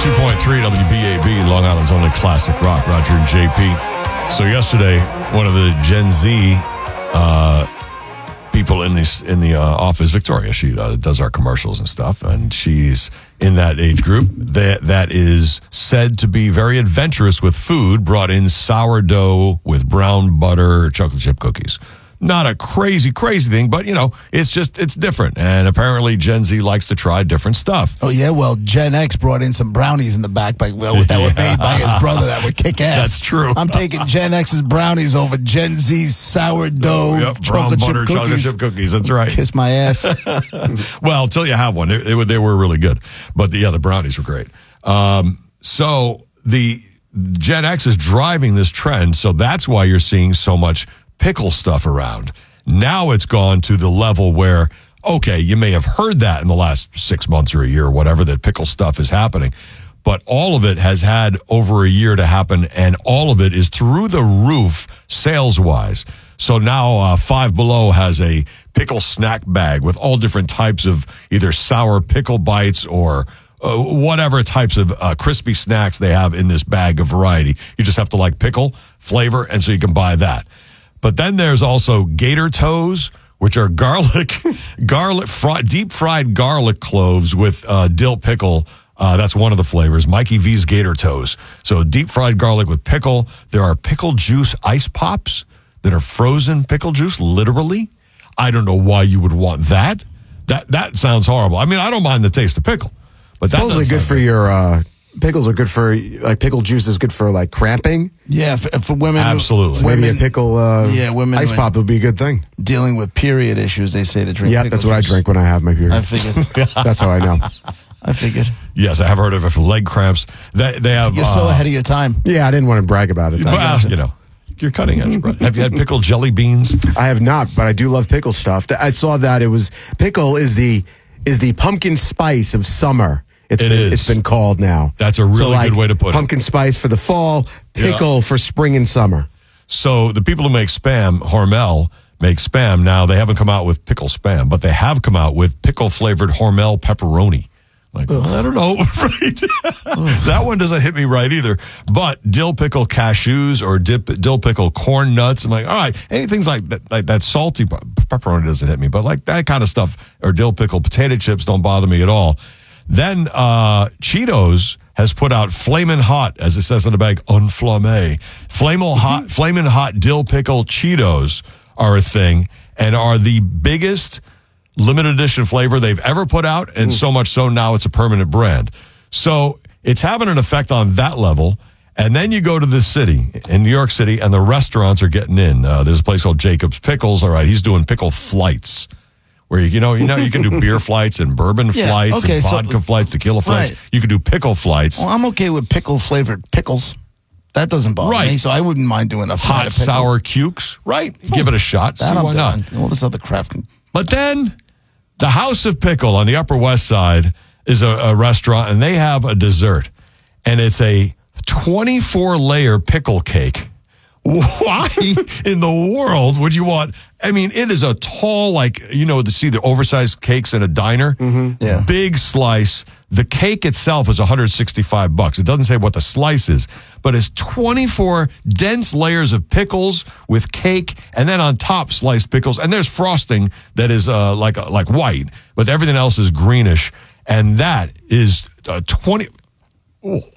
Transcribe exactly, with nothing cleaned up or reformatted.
two point three W B A B, Long Island's only classic rock. Roger and J P. So yesterday, one of the Gen Z uh, people in the, in the uh, office, Victoria, she uh, does our commercials and stuff, and she's in that age group that that is said to be very adventurous with food, brought in sourdough with brown butter, chocolate chip cookies. Not a crazy, crazy thing, but, you know, it's just, it's different. And apparently Gen Z likes to try different stuff. Oh, yeah, well, Gen X brought in some brownies in the back by, well, that yeah. were made by his brother that would kick ass. That's true. I'm taking Gen X's brownies over Gen Z's sourdough, yep, chocolate chip butter, cookies. chocolate chip cookies, that's right. Kiss my ass. Well, until you have one. It, it, they were really good. But, the, yeah, the brownies were great. Um, so the Gen X is driving this trend, so that's why you're seeing so much pickle stuff around. Now it's gone to the level where, okay, you may have heard that in the last six months or a year or whatever, that pickle stuff is happening. But all of it has had over a year to happen, and all of it is through the roof sales-wise. So now uh, Five Below has a pickle snack bag with all different types of either sour pickle bites or uh, whatever types of uh, crispy snacks they have in this bag of variety. You just have to like pickle flavor, and so you can buy that. But then there's also Gator Toes, which are garlic, garlic, fr- deep fried garlic cloves with uh, dill pickle. Uh, that's one of the flavors. Mikey V's Gator Toes. So deep fried garlic with pickle. There are pickle juice ice pops that are frozen pickle juice, literally. I don't know why you would want that. That that sounds horrible. I mean, I don't mind the taste of pickle, but that's supposedly good for your. Uh, pickles are good for like pickle juice is good for like cramping. Yeah, for, for women. Absolutely. So maybe a pickle uh, yeah, women ice pop would be a good thing. Dealing with period issues, they say to drink. Yeah, that's what juice. I drink when I have my period. I figured. That's how I know. I figured. Yes, I have heard of it for leg cramps. They, they have. You're uh, so ahead of your time. Yeah, I didn't want to brag about it. Well, you know, you're cutting edge, bro. Have you had pickled jelly beans? I have not, but I do love pickle stuff. I saw that it was pickle is the is the pumpkin spice of summer. It's it been, is. It's been called now. That's a really so like, good way to put it. Pumpkin spice for the fall, pickle yeah. for spring and summer. So the people who make Spam, Hormel, make Spam now. They haven't come out with pickle Spam, but they have come out with pickle-flavored Hormel pepperoni. Like, well, I don't know. Right? That one doesn't hit me right either. But dill pickle cashews or dip, dill pickle corn nuts. I'm like, all right, anything like that, like that salty pepperoni doesn't hit me. But like that kind of stuff, or dill pickle potato chips don't bother me at all. Then uh, Cheetos has put out Flamin' Hot, as it says on the bag, Unflamme. Flamin' Hot, Flamin' Hot dill pickle Cheetos are a thing and are the biggest limited edition flavor they've ever put out, and mm. so much so now it's a permanent brand. So it's having an effect on that level. And then you go to the city, in New York City, and the restaurants are getting in. Uh, there's a place called Jacob's Pickles. All right, he's doing pickle flights. Where you know, you know, you can do beer flights and bourbon yeah, flights okay, and vodka so, flights, tequila flights. Right. You can do pickle flights. Well, I'm okay with pickle flavored pickles. That doesn't bother right. me, so I wouldn't mind doing a hot sour cukes. Right, oh, give it a shot. See I'm why doing. not? All this other crap. But then, the House of Pickle on the Upper West Side is a, a restaurant, and they have a dessert, and it's a twenty-four layer pickle cake. Why in the world would you want? I mean, it is a tall, like, you know, to see the oversized cakes in a diner. Mm-hmm. Yeah. Big slice. The cake itself is one hundred sixty-five bucks. It doesn't say what the slice is, but it's twenty-four dense layers of pickles with cake, and then on top sliced pickles. And there's frosting that is uh, like like white, but everything else is greenish. And that is uh, twenty. Oh.